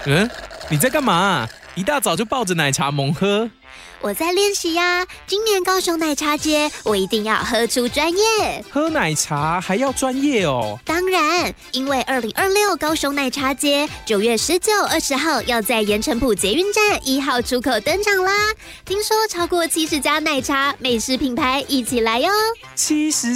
嗯，你在干嘛？一大早就抱着奶茶猛喝。 我在练习呀，今年高雄奶茶节，我一定要喝出专业。 喝奶茶还要专业哦？ 当然，因为2026高雄奶茶节9月19、20号要在盐埕埔捷运站1号出口登场啦。听说超过70家奶茶美食品牌一起来哟。 70